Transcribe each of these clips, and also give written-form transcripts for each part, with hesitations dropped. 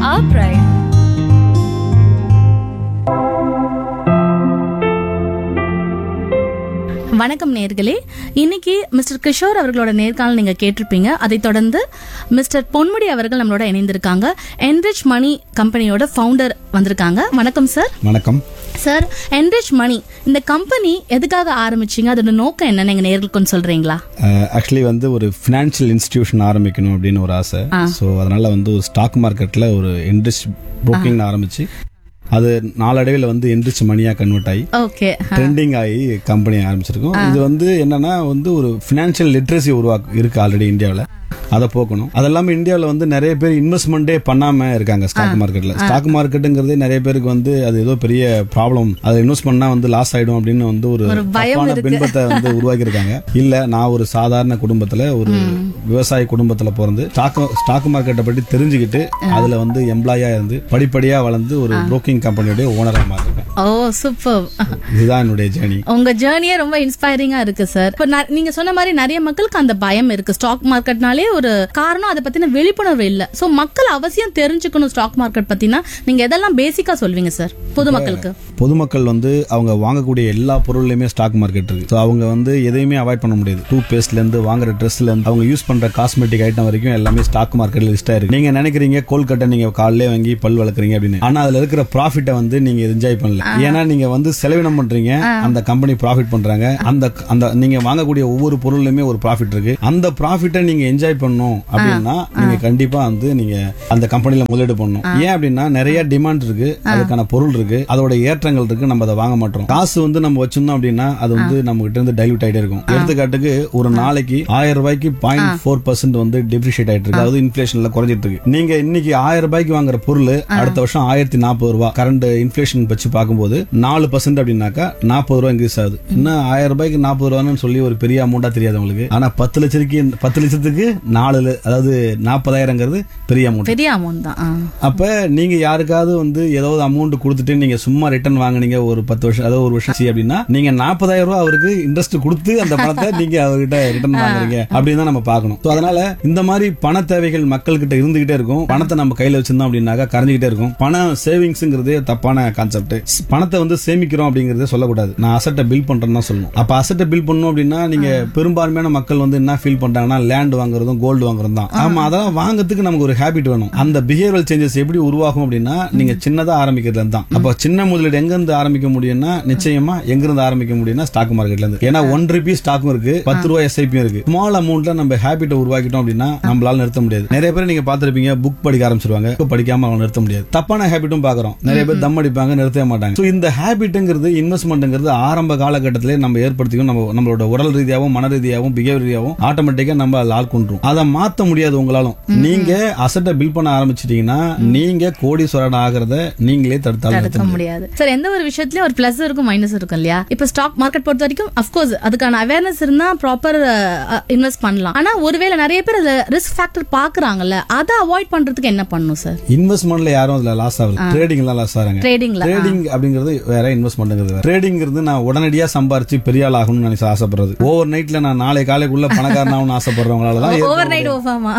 our pride. வணக்கம் நேர்களே, இன்னைக்கு மிஸ்டர் கிஷோர் அவர்களோட நேர்காணல் நீங்க கேட்டிருப்பீங்க. அதை தொடர்ந்து மிஸ்டர் பொன்முடி அவர்கள் நம்மளோட இணைந்திருக்காங்க. என்ரிச் மணி கம்பெனியோட ஃபவுண்டர் வந்திருக்காங்க. வணக்கம் சார். வணக்கம் சார். என்ரிச் மணி இந்த கம்பெனி எதுக்காக ஆரம்பிச்சீங்க, அதோட நோக்கம் என்னன்னு எங்க நேர்களுக்கு கொஞ்சம் சொல்றீங்களா? ஆக்சுவலி ஒரு ஃபினான்ஷியல் இன்ஸ்டிடியூஷன் ஆரம்பிக்கணும் அப்படின்னு ஒரு ஆசை. ஸோ அதனால ஒரு ஸ்டாக் மார்க்கெட்ல ஒரு என்ரிச் புரோக்கிங் ஆரம்பிச்சு அது நாளடைவில் என்ரிச் மணியா கன்வெர்ட் ஆகி ட்ரெண்டிங் ஆகி கம்பெனி ஆரம்பிச்சிருக்கோம். இது என்னன்னா ஒரு ஃபினான்ஷியல் லிட்ரஸி இருக்கு ஆல்ரெடி இந்தியாவில். அதை போக்கணும். அது இல்லாம இந்தியாவில் நிறைய பேர் இன்வெஸ்ட்மெண்டே பண்ணாம இருக்காங்க ஸ்டாக் மார்க்கெட்ல. ஸ்டாக் மார்க்கெட்டுங்கிறது நிறைய பேருக்கு அது ஏதோ பெரிய ப்ராப்ளம், அதை இன்வெஸ்ட் பண்ணா லாஸ் ஆயிடும் அப்படின்னு ஒரு தப்பான பின்பத்தை உருவாக்கி இருக்காங்க. இல்ல, நான் ஒரு சாதாரண குடும்பத்துல ஒரு விவசாய குடும்பத்துல பிறந்து ஸ்டாக் மார்க்கெட்டை பற்றி தெரிஞ்சுக்கிட்டு அதுல எம்ப்ளாயா இருந்து படிப்படியா வளர்ந்து ஒரு புரோக்கிங் கம்பெனியோட ஓனரா மாறிருக்கேன். ஓ சூப்பர். இதுதான் என்னுடைய ஜேர்னி. உங்க ஜேர்னியே ரொம்ப இன்ஸ்பைரிங்கா இருக்கு சார். நீங்க சொன்ன மாதிரி நிறைய மக்களுக்கு அந்த பயம் இருக்கு. ஸ்டாக் மார்க்கெட்னாலே ஒரு காரணம் அதை பத்தின விழிப்புணர்வு இல்ல. சோ மக்கள் அவசியம் தெரிஞ்சுக்கணும் ஸ்டாக் மார்க்கெட் பத்தினா. நீங்க எதெல்லாம் பேசிக்கா சொல்வீங்க சார் பொதுமக்களுக்கு? பொதுமக்கள் அவங்க வாங்கக்கூடிய எல்லா பொருள்லயுமே ஸ்டாக் மார்க்கெட் இருக்கு. ஸோ அவங்க எதையுமே அவாய்ட் பண்ண முடியாது. டூத் பேஸ்ட்ல இருந்து வாங்குற ட்ரெஸ்ல இருந்து அவங்க யூஸ் பண்ற காஸ்மெட்டிக் ஐட்டம் வரைக்கும் எல்லாமே ஸ்டாக் மார்க்கெட்ல லிஸ்ட் ஆயிருக்கு. நீங்க நினைக்கிறீங்க கோல்கட்டை நீங்க காலையிலே வாங்கி பல் வளர்க்குறீங்க அப்படின்னு. ஆனா அதுல இருக்கிற ப்ராஃபிட்டை நீங்க என்ஜாய் பண்ணல. ஏன்னா நீங்க செலவினம் பண்றீங்க, அந்த கம்பெனி ப்ராஃபிட் பண்றாங்க. அந்த நீங்க வாங்கக்கூடிய ஒவ்வொரு பொருள்லயுமே ஒரு ப்ராஃபிட் இருக்கு. அந்த ப்ராஃபிட்டை நீங்க என்ஜாய் பண்ணணும் அப்படின்னா நீங்க கண்டிப்பா நீங்க அந்த கம்பெனில முதலீடு பண்ணணும். ஏன் அப்படின்னா நிறைய டிமாண்ட் இருக்கு, அதுக்கான பொருள் இருக்கு, அதோட ஏற்றங்கள் இருக்கு. நம்ம அதை வாங்க மாட்டோம். காசு நம்ம வச்சிருந்தோம் அப்படின்னா அது நம்ம கிட்ட இருந்து டைல்யூட் ஆயிட்டே இருக்கும். எடுத்துக்காட்டுக்கு ஒரு நாளைக்கு 1000 ரூபாய்க்கு 0.4% டெப்ரிஷியேட் ஆயிட்டு இருக்கு. அதாவது இன்ஃபிளேஷன்ல குறைஞ்சிட்டு இருக்கு. நீங்க இன்னைக்கு 1000 ரூபாய்க்கு வாங்குற பொருள் அடுத்த வருஷம் 1040 ரூபாய் கரண்ட் இன்ஃபிளேஷன் வச்சு பார்க்கும்போது 4% அப்படின்னாக்கா 40 ரூபாய் இன்க்ரீஸ் ஆகுது. இன்னும் 1000 ரூபாய்க்கு 40 ரூபான்னு சொல்லி ஒரு பெரிய அமௌண்டா தெரியாது உங்களுக்கு. ஆனா 10 லட்சத்துக்கு 4, அதாவது 40,000ங்கிறது பெரிய அமௌண்ட் தான். அப்ப நீங்க யாருக்காவது ஏதாவது அமௌண்ட் கொடுத்துட்டு நீங்க சும்மா ரிட்டர்ன் வாங்குனீங்க ஒரு 10 வருஷம், அதாவது ஒரு வருஷம் அப்படின்னா நீங்க 40,000 ரூபாய் அவருக்கு இன்ட்ரெஸ்ட் கொடுத்து அந்த பணத்தை நீங்க அவர்கிட்ட ரிட்டர்ன் வாங்குறீங்க அப்படின்னு தான் நம்ம பார்க்கணும். அதனால இந்த மாதிரி பண தேவைகள் மக்கள் கிட்ட இருந்துகிட்டே இருக்கும். பணத்தை நம்ம கையில வச்சிருந்தோம் அப்படின்னாக்கா கரைஞ்சிக்கிட்டே இருக்கும். பணம் சேவிங்ஸ்ங்கிறதே தப்பான கான்செப்ட். பணத்தை சேமிக்கிறோம் அப்படிங்கறத சொல்லக்கூடாது. நான் அசட்டை பில் பண்றேன்னு தான் சொல்லணும். அப்ப அசட்டை பில் பண்ணணும் அப்படின்னா நீங்க பெரும்பான்மையான மக்கள் என்ன ஃபீல் பண்றாங்கன்னா லேண்ட் வாங்குறதும் கோல்டு வாங்குறதும் தான். ஆமா, அதெல்லாம் வாங்குறதுக்கு நமக்கு ஒரு ஹேபிட் வேணும். அந்த பிஹேவியரல் சேஞ்சஸ் எப்படி உருவாகும் அப்படின்னா நீங்க சின்னதா ஆரம்பிக்கிறது தான். அப்ப சின்ன முதலீடு எங்க இருந்து ஆரம்பிக்க முடியும்னா நிச்சயமா எங்க இருந்து ஆரம்பிக்க முடியும்னா ஸ்டாக் மார்க்கெட்ல இருந்து. ஏன்னா 1 ரூபி ஸ்டாக்கும் இருக்கு, 10 ரூபாய் எஸ்ஐபியும் இருக்கு. ஸ்மால் அமௌண்ட்ல நம்ம ஹேபிட்டை உருவாக்கிட்டோம் அப்படின்னா நம்மளால நிறுத்த முடியாது. நிறைய பேர் நீங்க பாத்திருப்பீங்க, புக் படிக்க ஆரம்பிச்சிருவாங்க, படிக்காம அவங்க நிறுத்த முடியாது. தப்பான ஹேபிட்டும் பாக்குறோம். நிறைய பேர் தம் அடிப்பாங்க, நிறுத்தவே மாட்டாங்க. சோ இந்த ஹேபிட்ங்கிறது இன்வெஸ்ட்மெண்ட்ங்கிறது ஆரம்ப காலகட்டத்திலே நம்ம ஏற்படுத்திக்கும். நம்மளோட உடல் ரீதியாகவும் மன ரீதியாகவும் பிஹேவியர் ரீதியாகவும் ஆட்டோமேட்டிக்கா நம்ம ஆள்கொண்டுரும். அதை மாத்த முடியாது உங்களாலும். நீங்க அசட்டை பில் பண்ண ஆரம்பிச்சிட்டீங்கன்னா நீங்க கோடீஸ்வரன் ஆகிறத நீங்களே தடுக்க முடியாது. சார், எந்த ஒரு விஷயத்திலயும் ஒரு பிளஸ் இருக்கும் மைனஸ் இருக்கும் இல்லையா? இப்ப ஸ்டாக் மார்க்கெட் பொறுத்த வரைக்கும் அப்கோர்ஸ் அதுக்கான அவேர்னஸ் இருந்தா ப்ராப்பர் இன்வெஸ்ட் பண்ணலாம். ஆனா ஒருவேளை நிறைய பேர் அதுல ரிஸ்க் ஃபேக்டர் பாக்குறாங்கல்ல, அதை அவாய்ட் பண்றதுக்கு என்ன பண்ணணும் சார்? இன்வெஸ்ட்மெண்ட்ல யாரும் அதுல லாஸ் ஆகுது. ட்ரேடிங்ல லாஸ் ஆறாங்க. ட்ரேடிங் அப்படிங்கிறது வேற, இன்வெஸ்ட்மெண்ட்ங்கிறது வேற. ட்ரேடிங்கிறது நான் உடனடியா சம்பாரிச்சு பெரிய ஆள் ஆகணும்னு நினைச்சு ஆசைப்படுறது. ஓவர் நைட்ல நான் நாளை காலைக்குள்ள பணக்காரன் ஆகணும்னு ஆசைப்படுறவங்களால தான் ஓவர் நைட்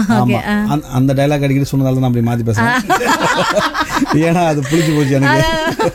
அந்த டைலாக் அடிக்கடி சொன்னதால தான் அப்படி மாத்தி பேசுறேன். ஏன்னா அது புளிச்சு போச்சு எனக்கு.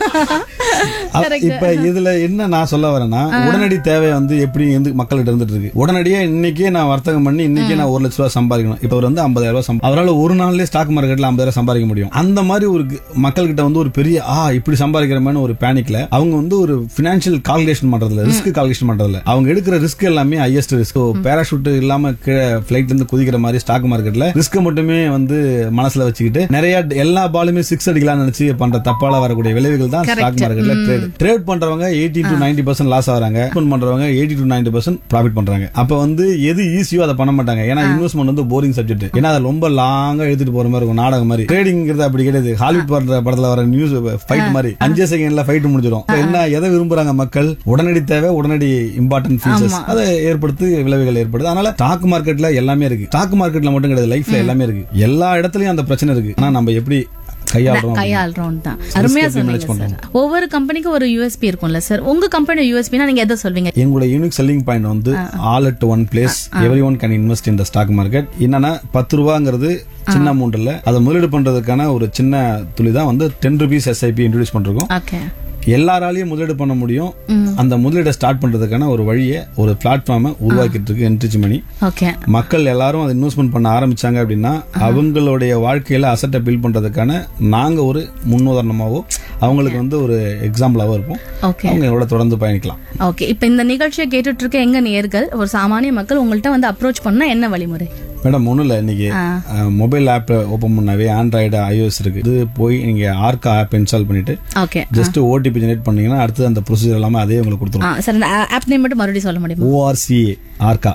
இப்ப இதுல என்ன நான் சொல்ல வரேன்னா உடனடி தேவை எப்படி மக்கள்கிட்ட இருந்துட்டு இருக்கு. உடனடியே இன்னைக்கே நான் வர்த்தகம் பண்ணி இன்னைக்கே நான் 1 லட்சம் ரூபாய் சம்பாதிக்கணும். இப்ப 50,000 ரூபாய் அவரால் ஒரு நாள்லயே ஸ்டாக் மார்க்கெட்ல 50,000 சம்பாதிக்க முடியும். அந்த மாதிரி ஒரு மக்கள்கிட்ட ஒரு பெரிய இப்படி சம்பாதிக்கிறமான ஒரு பேனிக்ல அவங்க ஒரு பினான்சியல் கால்குலேஷன் பண்றதுல, ரிஸ்க் கால்குலேஷன் பண்றதுல அவங்க எடுக்கிற ரிஸ்க் எல்லாமே ஹையஸ்ட் ரிஸ்க். பேராஷூட் இல்லாம பிளைட்ல இருந்து குதிக்கிற மாதிரி ஸ்டாக் மார்க்கெட்ல ரிஸ்க் மட்டுமே மனசுல வச்சுக்கிட்டு நிறைய எல்லா பாலுமே 6 அடிக்கலாம்னு நினைச்சு பண்ற தப்பால வரக்கூடிய விளைவுகள் தான் ஸ்டாக் மார்க்கெட்ல ட்ரேட் பண்றவங்க 80 to 90% லாஸ் ஆகுறாங்க. பண்றவங்க 80 to 90% ப்ராஃபிட் பண்றாங்க. அப்ப எது ஈஸியோ அதை பண்ண மாட்டாங்க. ஏன்னா இன்வெஸ்ட்மெண்ட் போரிங் சப்ஜெக்ட். ஏன்னா அது ரொம்ப லாங்கா எடுத்துட்டு போற மாதிரி இருக்கும், நாடகம் மாதிரி. ட்ரேடிங்கிறது அப்படி கிடையாது. ஹாலிவுட் படத்துல வர நியூஸ் ஃபைட் மாதிரி 5 செகண்ட்ல ஃபைட் முடிஞ்சிடும். என்ன எதை விரும்புறாங்க மக்கள்? உடனடி தேவை, உடனடி இம்பார்ட்டன்ட் ஃபீச்சர்ஸ் அதை ஏற்படுத்து விளைவுகள் ஏற்படுது. அதனால ஸ்டாக் மார்க்கெட்ல எல்லாமே இருக்கு. ஸ்டாக் மார்க்கெட்ல மட்டும் கிடையாது, லைஃப்ல எல்லாமே இருக்கு. எல்லா இடத்துலயும் அந்த பிரச்சனை இருக்கு. ஆனா நம்ம எப்படி கையாளுறோம் தான். அருமையா சொன்னீங்க சார். ஒவ்வொரு கம்பெனிக்கும் ஒரு யூஎஸ்பி இருக்கும்ல சார், உங்க கம்பெனி யூஎஸ்பினா நீங்க எதை சொல்வீங்க? எங்களுடைய யூனிக் செல்லிங் பாயிண்ட் வந்து all at one place, every one can invest in the stock market. என்னன்னா 10 ரூபாங்கிறது சின்ன அமௌண்ட் இல்ல, அதை முதலீடு பண்றதுக்கான ஒரு சின்ன துளி தான் வந்து 10 rupees SIP இன்ட்ரோடியூஸ் பண்றோம். எல்லாராலையும் முதலீடு பண்ண முடியும். அந்த முதலீடை ஸ்டார்ட் பண்றதுக்கான ஒரு வழியை, ஒரு பிளாட்ஃபார்மை உருவாக்கிட்டு இருக்கு என்ட்ரிச் மணி. மக்கள் எல்லாரும் அதை இன்வெஸ்ட்மெண்ட் பண்ண ஆரம்பிச்சாங்க அப்படின்னா அவங்களுடைய வாழ்க்கையில அசட்டை பில்ட் பண்றதுக்கான நாங்க ஒரு முன்னுதாரணமாவோ அவங்களுக்கு வந்து ஒரு எக்ஸாம்பிளாவோ இருப்போம். அவங்க எங்களோட தொடர்ந்து பயணிக்கலாம். ஓகே, இப்ப இந்த நிகழ்ச்சியை கேட்டுட்டு இருக்க எங்க நேயர்கள், ஒரு சாமானிய மக்கள் உங்கள்கிட்ட வந்து அப்ரோச் பண்ணா என்ன வழிமுறை? மேடம் ஒன்றும் இல்லை, இன்னைக்கு மொபைல் ஆப் ஓப்பன் பண்ணாவே ஆண்ட்ராய்டு iOS இருக்கு. இது போய் நீங்க ஆர்கா ஆப் இன்ஸ்டால் பண்ணிட்டு ஜஸ்ட் ஓடிபி ஜெனரேட் பண்ணீங்கன்னா அடுத்து அந்த ப்ரொசீஜர் எல்லாமே அதே உங்களுக்கு கொடுத்துரும். சார் ஆப் நேம் மட்டும் மறுபடியும் சொல்ல முடியுமா? ORCA ஆர்கா.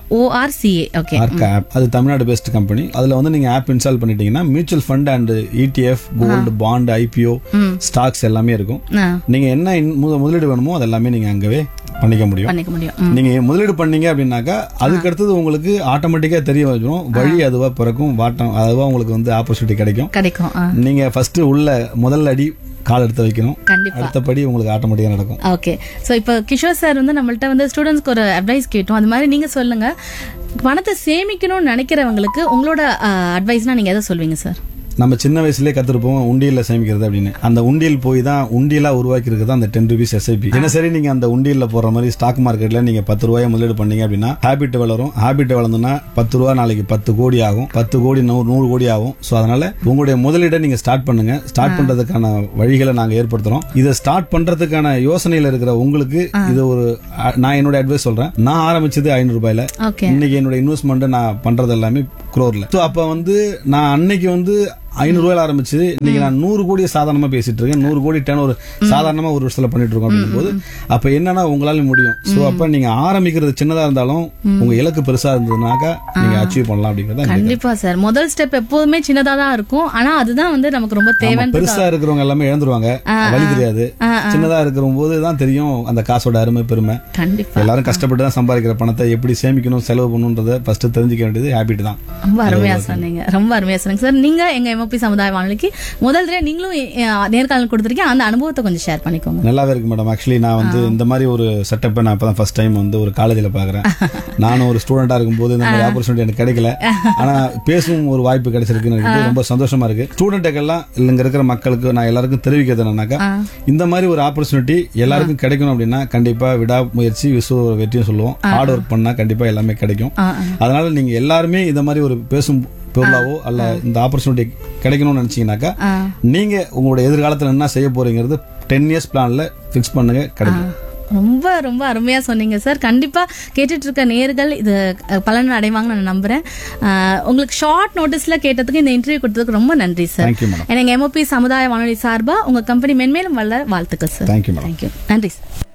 ஓகே, ஆர்கா ஆப் அது தமிழ்நாடு பெஸ்ட் கம்பெனி. அதுல வந்து நீங்க ஆப் இன்ஸ்டால் பண்ணிட்டீங்கன்னா mutual fund and ETF, gold, bond, IPO, stocks எல்லாமே இருக்கும். நீங்க என்ன முதலீடு வேணுமோ அது எல்லாமே நீங்க அங்கவே பண்ணிக்க முடியும். நீங்க முதலீடு பண்ணீங்க அப்படின்னாக்கா அதுக்கு அடுத்தது உங்களுக்கு ஆட்டோமேட்டிக்கா தெரிய வந்துடும், வழி அதுவா பிறக்கும், அதுவா உங்களுக்கு வந்து ஆப்பர்ச்சுனிட்டி கிடைக்கும். நீங்க ஃபர்ஸ்ட் உள்ள முதல் அடி கால் எடுத்து வைக்கணும், அடுத்தபடி உங்களுக்கு ஆட்டோமேட்டிக்கா நடக்கும். ஓகே, சோ இப்போ கிஷோர் சார் வந்து நம்மள்ட்ட வந்து ஸ்டூடெண்ட்ஸ்க்கு ஒரு அட்வைஸ் கேட்டோம். அது மாதிரி நீங்க சொல்லுங்க, பணத்தை சேமிக்கணும்னு நினைக்கிறவங்களுக்கு உங்களோட அட்வைஸ்னா நீங்க எதை சொல்வீங்க சார்? நம்ம சின்ன வயசுலயே கத்துருப்போம் உண்டியல்ல சேமிக்கிறது அப்படின்னு. அந்த உண்டியல் போய் தான் உண்டியலா உருவாக்கி இருக்குது அந்த 10 rupees SIP. தினசரி நீங்க அந்த உண்டியல்ல போற மாதிரி ஸ்டாக் மார்க்கெட்ல நீங்க 10 ரூபாய் முதலீடு பண்ணீங்க அப்படின்னா ஹேபிட் வளரும். ஹேபிட் வளர்ந்தோம்னா 10 ரூபாய் நாளைக்கு 10 கோடி ஆகும், 10 கோடி 100 கோடி ஆகும். சோ அதனால உங்களுடைய முதலீடை நீங்க ஸ்டார்ட் பண்ணுங்க. ஸ்டார்ட் பண்றதுக்கான வழிகளை நாங்க ஏற்படுத்துறோம். இதை ஸ்டார்ட் பண்றதுக்கான யோசனையில இருக்கிற உங்களுக்கு இது ஒரு நான் என்னோட அட்வைஸ் சொல்றேன். நான் ஆரம்பிச்சது 500 ரூபாயில. இன்னைக்கு என்னோட இன்வெஸ்ட்மெண்ட் நான் பண்றது எல்லாமே குரோர்ல. சோ அப்ப வந்து நான் அன்னைக்கு வந்து 500 ரூபாயில ஆரம்பிச்சு இன்னைக்கு நான் 100 கோடி சாதாரணமா பேசிட்டு இருக்கேன். 100 கோடி டர்ன் சாதாரணமா ஒரு வருஷத்துல பண்ணிட்டு இருக்கோம் அப்படிங்கும் போது அப்ப என்னன்னா உங்களால முடியும். சோ அப்ப நீங்க ஆரம்பிக்கிறது சின்னதா இருந்தாலும் உங்க இலக்கு பெருசா இருந்ததுனாக்கா நீங்க அச்சீவ் பண்ணலாம் அப்படிங்கறது. கண்டிப்பா சார், முதல் ஸ்டெப் எப்போதுமே சின்னதா தான் இருக்கும். ஆனா அதுதான் வந்து நமக்கு ரொம்ப தேவை. பெருசா இருக்கிறவங்க எல்லாமே இழந்துருவாங்க, வழி தெரியாது. சின்னதா இருக்கிற போதுதான் தெரியும் அந்த காசோட அருமை பெருமை. கண்டிப்பா எல்லாரும் கஷ்டப்பட்டு தான் சம்பாதிக்கிற பணத்தை எப்படி சேமிக்கணும், செலவு பண்ணணும்ன்றத ஃபர்ஸ்ட் தெரிஞ்சுக்க வேண்டியது ஹேபிட் தான். ரொம்ப அருமையா சொன்னீங்க, ரொம்ப அருமையா சொன்னீங்க சார். நீங்க எங்க MOP சமுதாய வானொலிக்கு முதல் தடவை நீங்களும் நேர்காணல் கொடுத்திருக்கீங்க, அந்த அனுபவத்தை கொஞ்சம் ஷேர் பண்ணிக்கோங்க. நல்லாவே இருக்கு மேடம். ஆக்சுவலி நான் வந்து இந்த மாதிரி ஒரு செட்டப்பை நான் இப்பதான் ஃபர்ஸ்ட் டைம் வந்து ஒரு காலேஜ்ல பாக்குறேன். நானும் ஒரு ஸ்டூடெண்டா இருக்கும்போது இந்த மாதிரி ஆப்பர்ச்சுனிட்டி எனக்கு கிடைக்கல. ஆனா பேசும் ஒரு வாய்ப்பு கிடைச்சிருக்கு, ரொம்ப சந்தோஷமா இருக்கு. ஸ்டூடெண்ட்டுக்கெல்லாம் இங்க இருக்கிற மக்களுக்கு நான் எல்லாருக்கும் தெரிவிக்கிறது என்னன்னாக்கா இந்த மாதிரி ஒரு ஆப்பர்ச்சுனிட்டி எல்லாருக்கும் கிடைக்கணும் அப்படின்னா கண்டிப்பா விடாமுயற்சி வெற்றியும் சொல்லுவோம். ஹார்ட் ஒர்க் பண்ணா கண்டிப்பா எல்லாமே கிடைக்கும். அதனால நீங்க எல்லாருமே இந்த மாதிரி ஒரு பேசும் பொருளாவோ அல்ல இந்த ஆப்பர்ச்சுனிட்டி கிடைக்கணும்னு நினைச்சீங்கன்னாக்கா நீங்க உங்களோட எதிர்காலத்துல என்ன செய்ய போறீங்கிறது 10 years பிளான்ல பிக்ஸ் பண்ணுங்க, கிடைக்கும். ரொம்ப ரொம்ப அருமையா சொன்னீங்க சார். கண்டிப்பா கேட்டுட்டு இருக்க நேயர்கள் இது பலன் அடைவாங்கன்னு நான் நம்புறேன். உங்களுக்கு ஷார்ட் நோட்டீஸ்ல கேட்டதுக்கு இந்த இன்டர்வியூ கொடுத்ததுக்கு ரொம்ப நன்றி சார். எனக்கு MOP சமுதாய வானொலி சார்பா உங்க கம்பெனி மென்மேலும் வளர வாழ்த்துக்கள் சார். தேங்க்யூ. நன்றி சார்.